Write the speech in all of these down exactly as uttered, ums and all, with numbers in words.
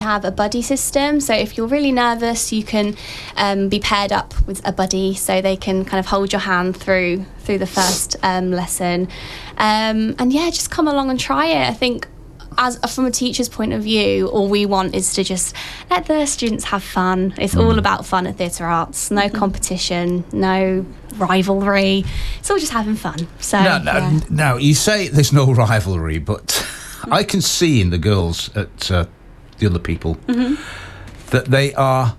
have a buddy system, so if you're really nervous you can um, be paired up with a buddy so they can kind of hold your hand through through the first um, lesson, um, and yeah, just come along and try it. I think as from a teacher's point of view, all we want is to just let the students have fun. It's mm. all about fun at Theatre Arts. No mm-hmm. competition, no rivalry. It's all just having fun. So now, now, yeah. now you say there's no rivalry, but I can see in the girls at uh, the other people mm-hmm. that they are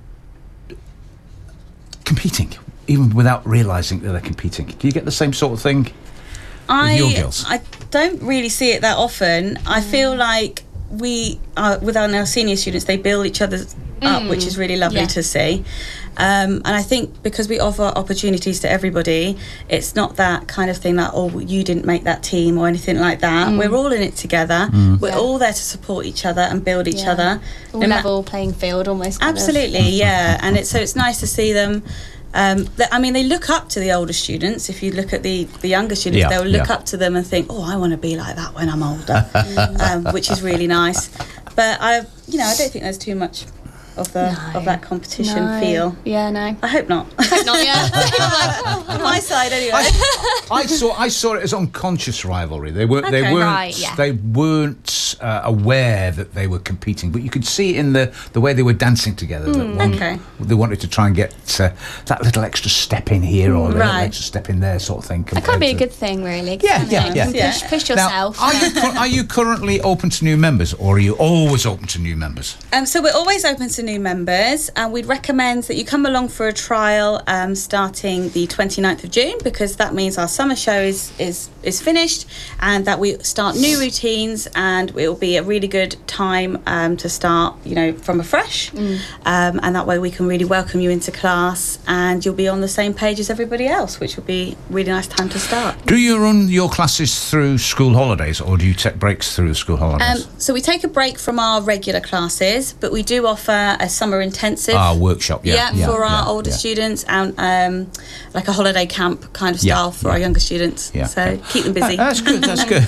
competing, even without realising that they're competing. Do you get the same sort of thing I, with your girls? I don't really see it that often. I feel like we, are, with our now senior students, they build each other mm. up, which is really lovely yeah. to see. Um, and I think because we offer opportunities to everybody, it's not that kind of thing like, oh, you didn't make that team or anything like that. Mm. We're all in it together. Mm. We're yeah. all there to support each other and build each yeah. other. All no level ma- playing field almost. Absolutely, of. yeah. And it's so it's nice to see them. Um, I mean, they look up to the older students. If you look at the, the younger students, yeah, they'll look yeah. up to them and think, oh, I want to be like that when I'm older, um, which is really nice. But, I, you know, I don't think there's too much of the no. of that competition no. feel. Yeah, no. I hope not. I hope not, yeah. On my side, anyway. I, I saw I saw it as unconscious rivalry. They weren't okay. they weren't right, yeah. they weren't uh, aware that they were competing, but you could see in the, the way they were dancing together mm. that one, okay. they wanted to try and get uh, that little extra step in here or right. that little extra step in there, sort of thing. That can be to, a good thing, really. Yeah, yeah, yeah. yeah. Push, push yourself. Now, are you are you currently open to new members, or are you always open to new members? Um, so we're always open to new members. And we'd recommend that you come along for a trial um, starting the twenty-ninth of June, because that means our summer show is, is, is finished, and that we start new routines, and it will be a really good time um, to start, you know, from afresh. Mm. Um, and that way we can really welcome you into class, and you'll be on the same page as everybody else, which will be a really nice time to start. Do you run your classes through school holidays, or do you take breaks through the school holidays? Um, so we take a break from our regular classes, but we do offer a summer intensive. Our workshop, yeah. Yeah, yeah for our yeah, older yeah. students, and um, like a holiday camp kind of style yeah, for yeah. our younger students. Yeah, so yeah. keep them busy. Uh, that's good, that's good.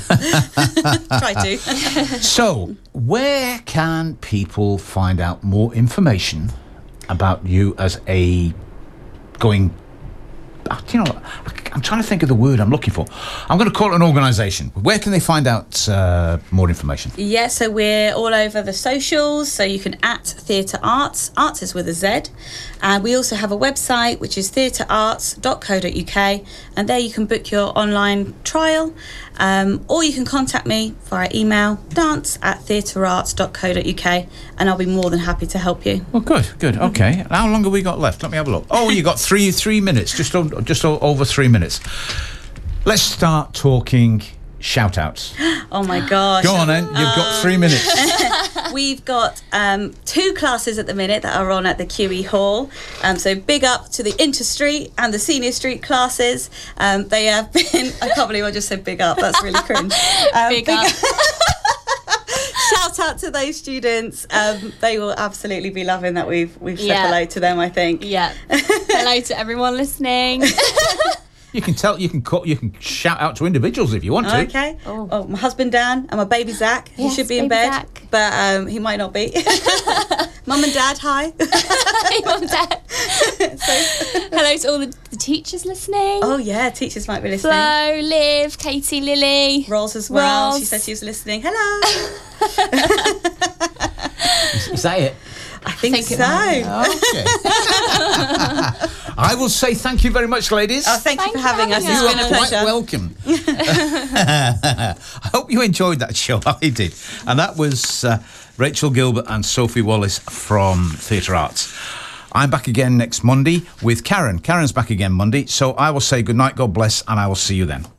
Try to. So, where can people find out more information about you as a going... You know, I'm trying to think of the word I'm looking for. I'm going to call it an organisation. Where can they find out uh, more information? Yeah, so we're all over the socials. So you can at Theatre Arts. Arts is with a Z. And we also have a website, which is theatre arts dot co dot uk. And there you can book your online trial. Um, or you can contact me via email, dance at theatre arts dot co dot uk. And I'll be more than happy to help you. Well, good, good. Okay. Mm-hmm. How long have we got left? Let me have a look. Oh, you got three three minutes. Just over, just over three minutes. Let's start talking shout-outs. Oh, my gosh. Go on, then. You've um, got three minutes. We've got um, two classes at the minute that are on at the Q E Hall. Um, so big up to the Interstreet and the Senior Street classes. Um, they have been... I can't believe I just said big up. That's really cringe. Um, big, big up. Shout out to those students. Um, they will absolutely be loving that we've we've said yeah. hello to them, I think. Yeah. Hello to everyone listening. You can tell. You can call, you can shout out to individuals if you want to. Okay. Oh, oh my husband Dan and my baby Zach. He yes, should be in bed, Zach. but um, he might not be. Mum and Dad, hi. Hey, Mum and Dad. So, hello to all the, the teachers listening. Oh yeah, teachers might be listening. Flo, Liv, Katie, Lily, Roz as well. Roz. She said she was listening. Hello. is, is that it? I think, I think so. Okay. I will say thank you very much, ladies. Oh, thank, thank you for having, having us. us. It's been a pleasure. Quite welcome. I hope you enjoyed that show. I did. And that was uh, Rachel Gilbert and Sophie Wallace from Theatre Arts. I'm back again next Monday with Karen. Karen's back again Monday. So I will say good night, God bless, and I will see you then.